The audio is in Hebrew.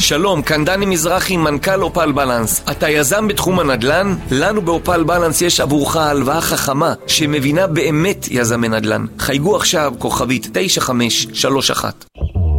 שלום, כאן דני מזרחי, מנכ"ל אופל בלנס. אתה יזם בתחום הנדל"ן? לנו באופל בלנס יש עבורך הלוואה חכמה שמבינה באמת יזמי נדל"ן. חייגו עכשיו כוכבית 9531.